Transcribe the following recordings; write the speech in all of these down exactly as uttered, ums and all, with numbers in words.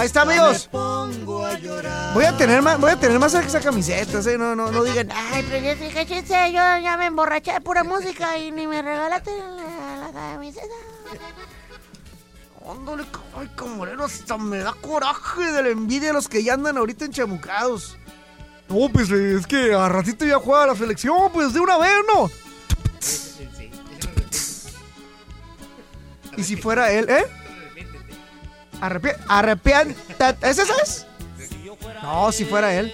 Ahí está, amigos. Voy a tener más, voy a tener más esa camiseta, ¿sí? No, no, no digan, ay, pero yo fíjate, yo ya me emborraché de pura música y ni me regalaste la, la camiseta. Ándale, ay, camarero, hasta me da coraje de la envidia de los que ya andan ahorita enchamucados. No, pues es que a ratito ya juega la selección, pues de una vez, ¿no? Y si fuera él, ¿eh? Arrepiéntate. Arrepiéntate. ¿Es esa es? No, si fuera él.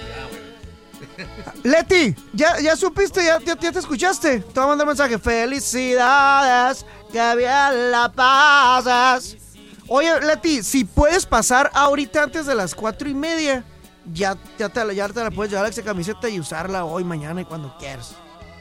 Leti, ¿ya, ya supiste? ¿Ya, ya, ¿Ya te escuchaste? Te voy a mandar un mensaje. Felicidades, que bien la pasas. Oye, Leti, si puedes pasar ahorita antes de las cuatro y media, ya, ya, te, ya te la puedes llevar a esa camiseta y usarla hoy, mañana y cuando quieras.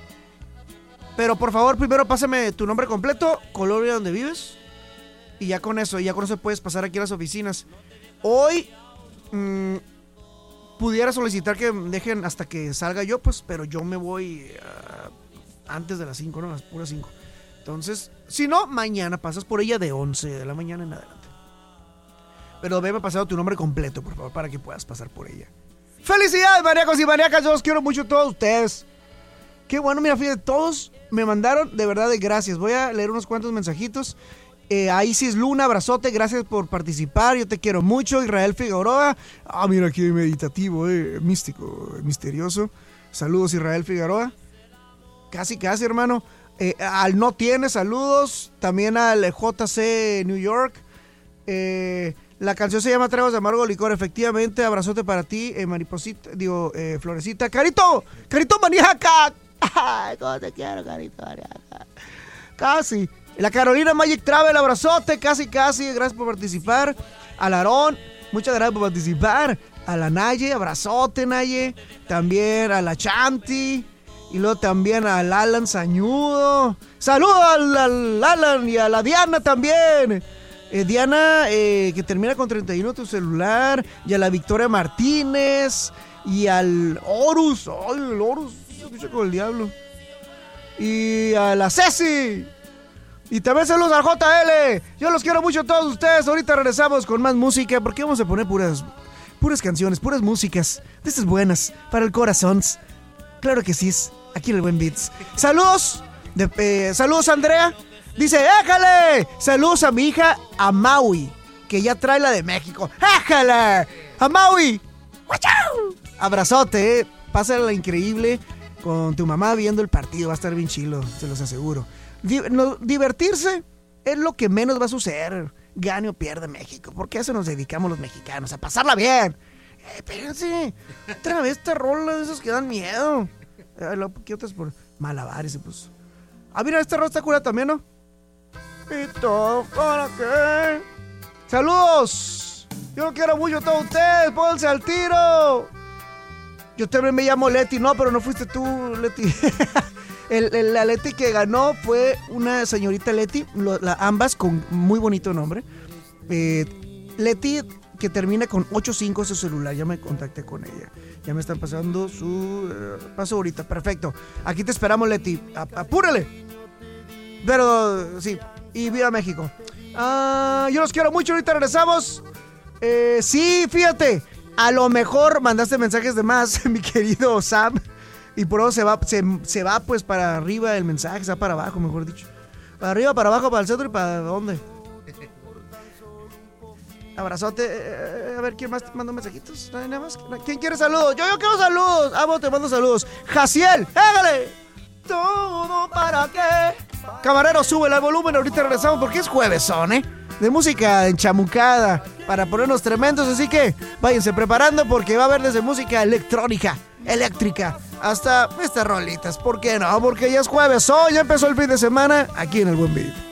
Pero por favor, primero pásame tu nombre completo, color y donde vives. Y ya con eso, ya con eso puedes pasar aquí a las oficinas. Hoy mmm, pudiera solicitar que me dejen hasta que salga yo, pues, pero yo me voy uh, antes de las cinco, ¿no? Las puras cinco. Entonces, si no, mañana pasas por ella de once de la mañana en adelante. Pero veme pasado tu nombre completo, por favor, para que puedas pasar por ella. ¡Felicidades, maníacos y maníacas! Yo los quiero mucho a todos ustedes. Qué bueno, mira, fíjate, todos me mandaron de verdad de gracias. Voy a leer unos cuantos mensajitos. Eh, a Isis Luna, abrazote, gracias por participar, yo te quiero mucho. Israel Figueroa, ah, mira qué meditativo, eh, místico, misterioso. Saludos, Israel Figueroa. Casi, casi, hermano. Eh, al No Tiene, saludos. También al J C New York. Eh, la canción se llama Tragos de Amargo Licor, efectivamente. Abrazote para ti, eh, mariposita, digo, eh, Florecita. Carito, Carito Maníaca. Ay, cómo te quiero, Carito Maníaca. Casi. La Carolina Magic Travel, abrazote, casi, casi, gracias por participar. Al Aarón, muchas gracias por participar. A la Naye, abrazote, Naye. También a la Chanti. Y luego también al Alan Sañudo. Saludos al, al Alan y a la Diana también. Eh, Diana, eh, que termina con treinta y uno tu celular. Y a la Victoria Martínez. Y al Horus. Ay, el Horus se escucha con el diablo. Y a la Ceci. Y también saludos al J L. Yo los quiero mucho a todos ustedes. Ahorita regresamos con más música, porque vamos a poner puras puras canciones, puras músicas de estas buenas para el corazón. Claro que sí, aquí en el Buen Beats. Saludos, de, eh, saludos Andrea. Dice, ¡éjale! Saludos a mi hija, a Maui, que ya trae la de México. ¡Éjale! ¡A Maui! ¡Guachau! Abrazote, eh. Pásala increíble con tu mamá viendo el partido. Va a estar bien chilo, se los aseguro. Di- no, divertirse es lo que menos va a suceder, gane o pierda México, porque a eso nos dedicamos los mexicanos, a pasarla bien. Eh, espérense, otra vez esta rola de esos que dan miedo. Eh, lo, ¿Qué otras por malabares? Pues. Ah, mira, esta rola está cura también, ¿no? ¿Y todo para qué? ¡Saludos! Yo quiero mucho a todos ustedes, pónganse al tiro. Yo también me llamo Leti, no, pero no fuiste tú, Leti. El, el, la Leti que ganó fue una señorita Leti, lo, la, ambas con muy bonito nombre. Eh, Leti, que termina con ochenta y cinco su celular, ya me contacté con ella. Ya me están pasando su... Uh, paso ahorita, perfecto. Aquí te esperamos, Leti. ¡Apúrale! Pero, sí, y viva México. Uh, yo los quiero mucho, ahorita regresamos. Eh, sí, fíjate, a lo mejor mandaste mensajes de más, mi querido Sam. Y por eso se va, se, se va pues para arriba el mensaje, se va para abajo, mejor dicho. Para arriba, para abajo, para el centro y para dónde. Abrazote. Eh, a ver, ¿quién más te mandó mensajitos? ¿Nada más? ¿Quién quiere saludos? Yo, yo quiero saludos. Ah, vos te mando saludos. Jaciel, ¡égale! ¿Todo para qué? Camarero, sube el volumen, ahorita regresamos porque es jueves, son, ¿eh? De música enchamucada para ponernos tremendos, así que váyanse preparando porque va a haber desde música electrónica, eléctrica, hasta estas rolitas. ¿Por qué no? Porque ya es jueves, hoy ya empezó el fin de semana aquí en el Buen Beat.